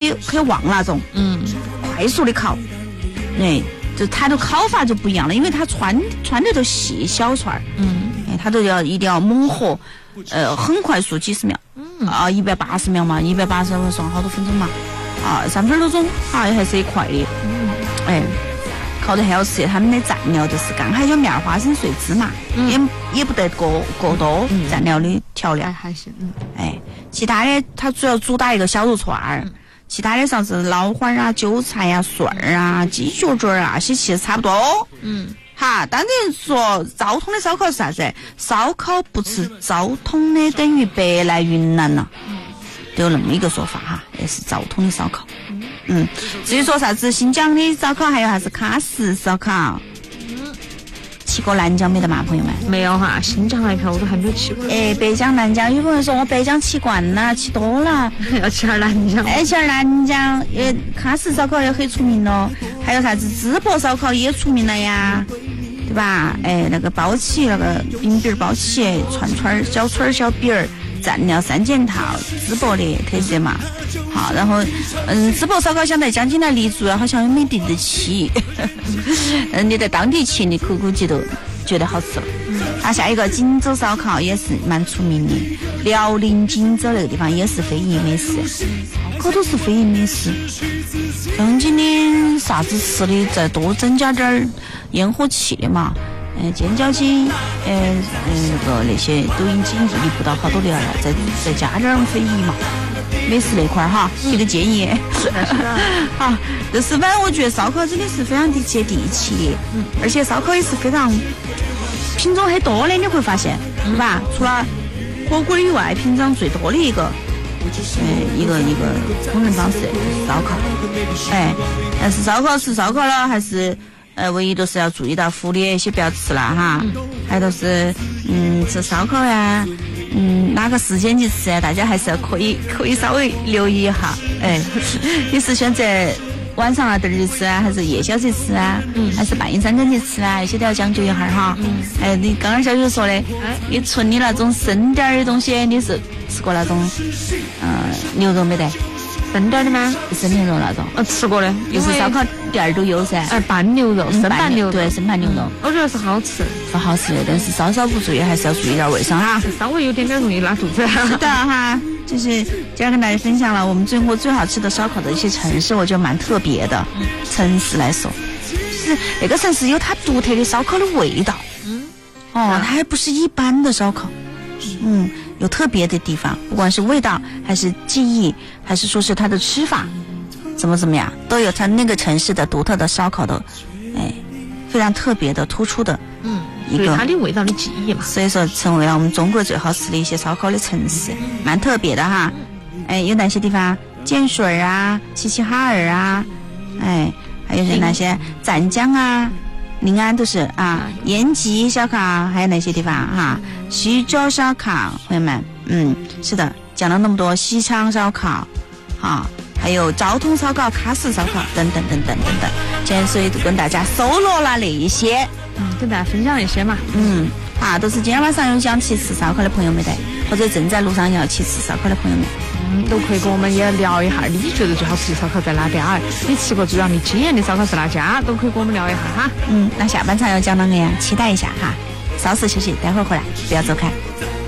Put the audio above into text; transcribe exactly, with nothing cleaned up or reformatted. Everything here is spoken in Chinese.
以可以旺那种， 嗯， 快速的烤，哎，就它的烤法就不一样了，因为它穿穿的都细小串儿， 嗯， 哎，它都要一定要猛火，呃，很快速几十秒， 嗯啊，一百八十秒嘛，一百八十秒算好多分钟嘛，啊，三分多钟，啊，还是一快的， 嗯， 哎。烤得很好吃，他们的蘸料就是干海椒面、花生碎、芝麻，嗯、也也不得过过多、嗯、蘸料的调料， 还行，嗯， 哎，其他的它主要主打一个小肉串儿，嗯、其他的啥子捞花啊、韭菜呀、啊、蒜儿啊、鸡脚卷啊，些其实差不多，嗯，哈，当然说昭通的烧烤是啥子？烧烤不吃昭通的等于白来云南了，嗯，都有那么一个说法哈，也是昭通的烧烤。嗯，至于说啥子新疆的烧烤，还有啥子喀什烧烤，嗯，去过南疆没得嘛，朋友们？ 没有哈，新疆那条我都还没有去过。 哎，北疆、南疆，有朋友说我北疆去惯了，去多了， 要去点南疆。 哎，去点南疆，也喀什烧烤也很出名咯，还有啥子淄博烧烤也出名了呀，对吧？哎，那个包起那个饼饼包起，串串小串儿小饼儿。蘸料三件套，淄博的特色嘛。好，然后嗯，淄博烧烤相对江津的黎族好像也没比得起。嗯，你在当地去，你估估计都觉得好吃了。啊，下一个锦州烧烤也是蛮出名的，辽宁锦州那个地方也是非遗美食，可都是非遗美食。江津的啥子吃的，再多增加点儿烟火气的嘛。呃，尖椒鸡，呃，呃，那个那些都已经屹立不到好多年了，再再加点儿非遗嘛，美食那块儿哈，给个建议。好，就是反正我觉得烧烤真的是非常的接地气，嗯，而且烧烤也是非常品种很多的，你会发现，对吧？除了火锅以外，品种最多的一个，呃，一个一个烹饪方式就是烧烤。哎，但是烧烤吃烧烤了，还是。呃，唯一都是要注意到福利，些不要吃了哈。嗯、还都是，嗯，吃烧烤呀，嗯，哪个时间去吃啊？大家还是要可以可以稍微留意一下。哎，你是选择晚上啊点儿去吃啊，还是夜宵去吃啊？嗯，还是半夜三更去吃啊？这些都要讲究一下哈。嗯，哎，你刚刚小姐说的，哎，你纯的那种生点儿的东西，你是吃过那种，嗯、呃，牛肉没得？ 生点的吗？ 生牛肉那种， 呃，吃过的， 就是烧烤店儿都有噻。 哎，拌牛肉，生拌牛肉， 对，生拌牛肉， 我觉得是好吃， 是好吃的，但是稍稍不注意还是要注意点卫生哈。 稍微有点点容易拉肚子。 是的哈，就是今儿跟大家分享了我们最后最好吃的烧烤的一些城市，我觉得蛮特别的。嗯、城市来说，就是那个城市有它独特的烧烤的味道。嗯，哦，它还不是一般的烧烤。嗯。有特别的地方，不管是味道还是记忆，还是说是它的吃法，怎么怎么样，都有它那个城市的独特的烧烤的，哎，非常特别的突出的，嗯，一个它的味道的记忆嘛。 所以说成为了我们中国最好吃的一些烧烤的城市，蛮特别的哈。哎，有哪些地方？建水啊，齐齐哈尔啊，哎，还有那些湛江啊。临安都是啊，延吉烧烤，还有哪些地方哈？徐州烧烤，朋友们，嗯，是的，讲了那么多，西昌烧烤，啊，还有昭通烧烤、喀什烧烤等等等等等等，今天所以就跟大家搜罗了那一些， 嗯，跟大家分享一些嘛， 嗯，啊，都是今天晚上有想去吃烧烤的朋友们的，或者正在路上要去吃烧烤的朋友们。 嗯，都可以跟我们也聊一下，你觉得最好吃的烧烤在哪边儿？你吃过最让你惊艳的烧烤是哪家？都可以跟我们聊一下哈。 嗯，那下半场要讲哪个呀？期待一下哈。稍事休息，待会儿回来，不要走开。